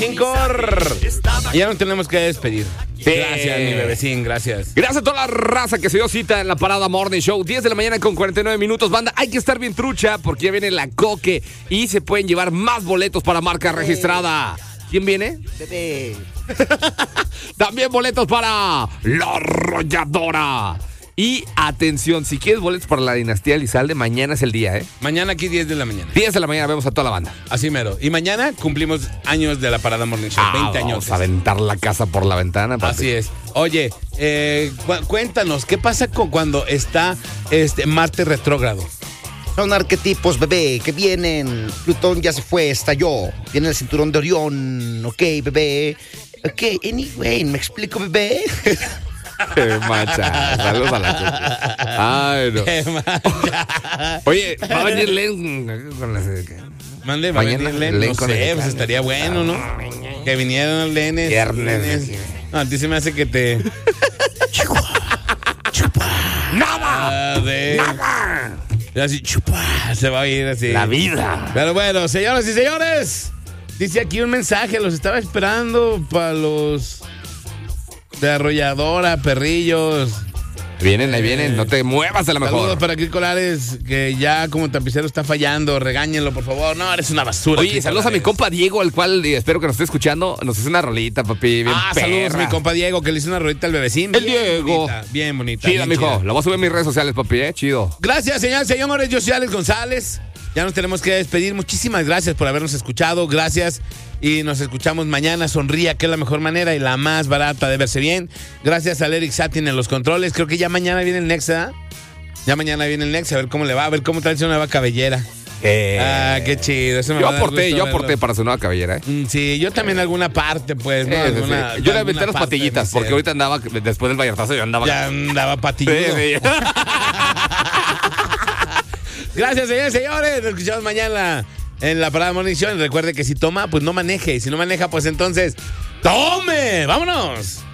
Incor. Ya nos tenemos que despedir. Gracias, mi bebecín, gracias. Gracias a toda la raza que se dio cita en la Parada Morning Show. 10 de la mañana con 49 minutos. Banda, hay que estar bien trucha porque ya viene la Coque y se pueden llevar más boletos para marca registrada. ¿Quién viene? Bebé. También boletos para La Arrolladora. Y atención, si quieres boletos para la Dinastía Elizalde, mañana es el día, ¿eh? Mañana aquí 10 de la mañana. 10 de la mañana vemos a toda la banda. Así mero. Y mañana cumplimos años de la Parada Morning Show. 20 años. Vamos a aventar la casa por la ventana, papi. Así es. Oye, cuéntanos, ¿qué pasa cuando está Marte retrógrado? Son arquetipos, bebé, que vienen. Plutón ya se fue, estalló. Viene el cinturón de Orión. Ok, bebé. Ok, anyway, ¿me explico, bebé? Qué macha. Saludos a la Coque. Ay, no. Qué macha. Oye, va a venir Len con las... Mande, va a Mañana venir Len. Len No con sé, el- pues estaría bueno, ¿no? Que vinieran los Lenes. Viernes. No, a ti se me hace que te... ¡Nada! ¡Nada! Y así, chupa, se va a ir así. La vida. Pero bueno, señoras y señores, dice aquí un mensaje, los estaba esperando para los de Arrolladora, perrillos. Vienen, ahí vienen, no te muevas a la mejor. Saludos para Kiko Lares, que ya como tapicero está fallando, regáñenlo por favor. No, eres una basura. Oye, Kiko saludos a mi Lares. compa Diego, al cual espero que nos esté escuchando. Nos hace una rolita, papi, bien Saludos a perra. mi compa Diego, que le hizo una rolita al bebecín. El Diego. Bien bonita. Chida, bien mijo. chida. Lo voy a subir en mis redes sociales, papi, chido. Gracias, señores. Yo soy Alex González. Ya nos tenemos que despedir. Muchísimas gracias por habernos escuchado. Gracias. Y nos escuchamos mañana. Sonría, que es la mejor manera y la más barata de verse bien. Gracias al Eric Satin en los controles. Creo que ya mañana viene el Nexa. Ya mañana viene el Nexa. A ver cómo le va. A ver cómo trae su nueva cabellera. Qué chido. Eso me Yo va a dar aporté, gusto yo verlo. aporté para su nueva cabellera, Sí, yo también alguna parte, pues. ¿no? Alguna- Yo le alguna aventé las parte de patillitas, mi porque ser. ahorita andaba, después del Vallartazo, yo andaba... Ya andaba patilludo. Sí, sí. Gracias, señores. Nos escuchamos mañana en la Parada Morning Show. Y recuerde que si toma, pues no maneje. Y si no maneja, pues entonces ¡tome! ¡Vámonos!